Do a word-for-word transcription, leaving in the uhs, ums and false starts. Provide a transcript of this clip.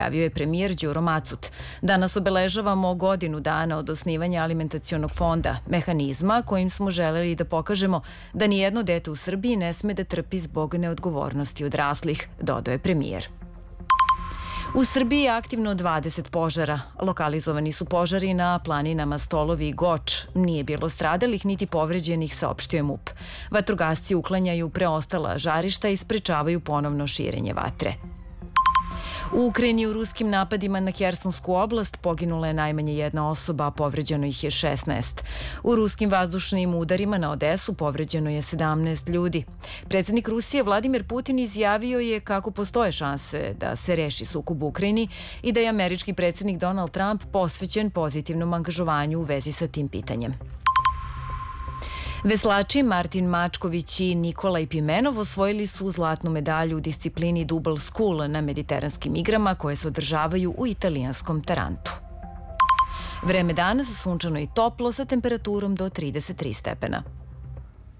Javio je premijer Đuro Macut. Danas obeležavamo godinu dana od osnivanja alimentacionog fonda, mehanizma kojim smo želeli da pokažemo da nijedno dete u Srbiji ne sme da trpi zbog neodgovornosti odraslih, dodao je premijer. U Srbiji je aktivno dvadeset požara. Lokalizovani su požari na planinama Stolovi i Goč. Nije bilo stradalih niti povređenih, saopštio je MUP. Vatrogasci uklanjaju preostala žarišta i sprečavaju ponovno širenje vatre. U Ukrajini u ruskim napadima na Hersonsku oblast poginula je najmanje jedna osoba, a povređeno ih je šesnaest. U ruskim vazdušnim udarima na Odesu povređeno je sedamnaest ljudi. Predsjednik Rusije Vladimir Putin izjavio je kako postoje šanse da se reši sukob u Ukrajini i da je američki predsjednik Donald Trump posvećen pozitivnom angažovanju u vezi sa tim pitanjem. Veslači Martin Mačković i Nikolaj Pimenov osvojili su zlatnu medalju u disciplini Double Scull na mediteranskim igrama koje se održavaju u italijanskom Tarantu. Vreme danas sunčano i toplo sa temperaturom do trideset tri stepena.